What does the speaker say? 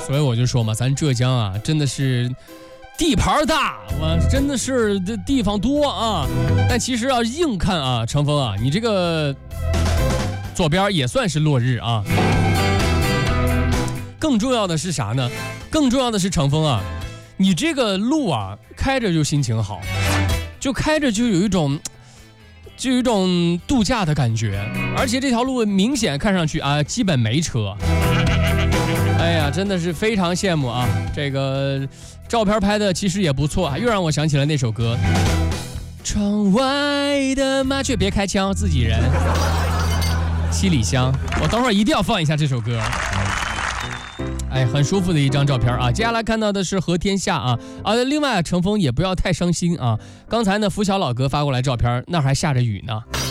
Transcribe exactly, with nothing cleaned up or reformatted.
所以我就说嘛，咱浙江啊，真的是地盘大，我真的是这地方多啊。但其实啊，硬看啊，程峰啊，你这个左边也算是落日啊。更重要的是啥呢？更重要的是程峰啊，你这个路啊，开着就心情好，就开着就有一种。就有一种度假的感觉，而且这条路明显看上去啊，基本没车。哎呀，真的是非常羡慕啊！这个照片拍的其实也不错，又让我想起了那首歌《窗外的麻雀别开枪》，自己人，七里香。我等会儿一定要放一下这首歌。哎，很舒服的一张照片啊！接下来看到的是和天下啊啊！另外，程峰也不要太伤心啊！刚才呢，拂晓老哥发过来照片，那还下着雨呢。